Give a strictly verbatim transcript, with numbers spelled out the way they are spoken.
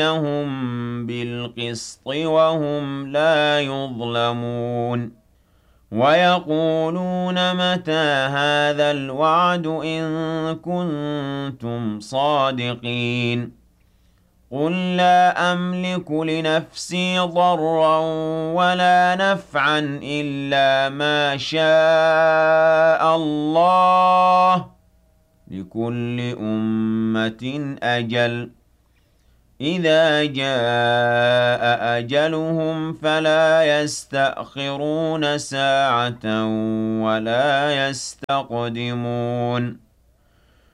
بالقسط وهم لا يظلمون ويقولون متى هذا الوعد إن كنتم صادقين قل لا أملك لنفسي ضرا ولا نفعا إلا ما شاء الله لكل أمة أجل إذا جاء أجلهم فلا يستأخرون ساعة ولا يستقدمون